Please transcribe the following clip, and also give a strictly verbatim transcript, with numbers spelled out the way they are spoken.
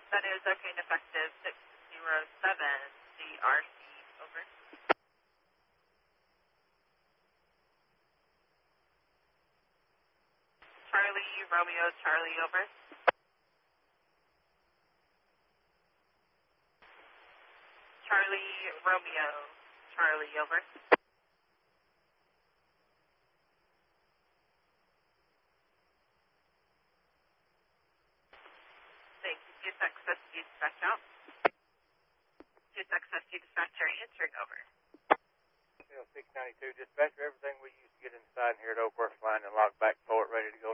That is okay and effective six zero seven, C R C, over. Charlie, Romeo, Charlie, over. Charlie, Romeo, Charlie, over. Thank you. G S X S D dispatch out. G S X S D dispatcher answering, over. six ninety-two, dispatcher, everything we used to get inside here at Oak Worth Line and log back forward, ready to go.